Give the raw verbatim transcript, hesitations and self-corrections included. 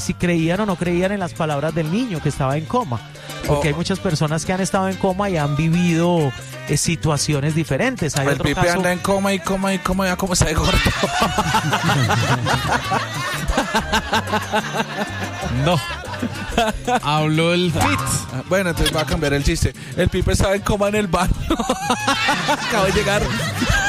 si creían o no creían en las palabras del niño que estaba en coma. Porque Oh. hay muchas personas que han estado en coma y han vivido eh, situaciones diferentes. Hay El otro Pipe caso. anda en coma y coma y coma, ya como está de gordo. No. Habló el fit. Bueno, entonces va a cambiar el chiste. El Pipe estaba en coma en el baño. Acabo de llegar.